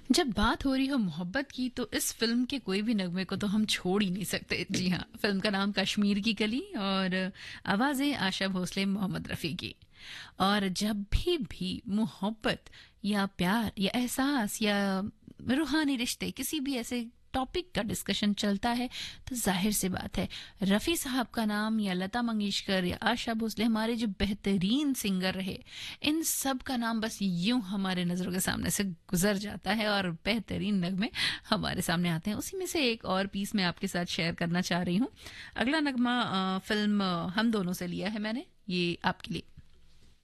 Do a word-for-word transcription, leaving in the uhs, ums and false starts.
जब बात हो रही हो मोहब्बत की तो इस फिल्म के कोई भी नगमे को तो हम छोड़ ही नहीं सकते। जी हाँ, फिल्म का नाम कश्मीर की कली और आवाज़ें आशा भोसले, मोहम्मद रफ़ी की। और जब भी भी मोहब्बत या प्यार या एहसास या रूहानी रिश्ते किसी भी ऐसे टॉपिक का डिस्कशन चलता है तो जाहिर सी बात है रफ़ी साहब का नाम या लता मंगेशकर या आशा भोसले हमारे जो बेहतरीन सिंगर रहे, इन सब का नाम बस यूं हमारे नज़रों के सामने से गुजर जाता है और बेहतरीन नगमे हमारे सामने आते हैं। उसी में से एक और पीस मैं आपके साथ शेयर करना चाह रही हूँ। अगला नगमा अ, फिल्म अ, हम दोनों से लिया है मैंने, ये आपके लिए।